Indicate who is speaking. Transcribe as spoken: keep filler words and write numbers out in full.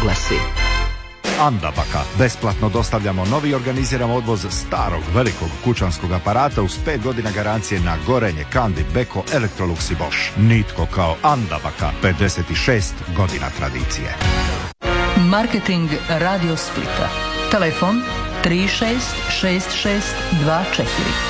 Speaker 1: oglasi.
Speaker 2: Andabaka. Besplatno dostavljamo novi, organiziramo odvoz starog velikog kućanskog aparata uz pet godina garancije na gorenje, Kandi, Beko, Electrolux i Bosch. Nitko kao Andabaka. pedeset šest godina tradicije.
Speaker 1: Marketing Radio Splita. Telefon tri šest šest šest dva četiri.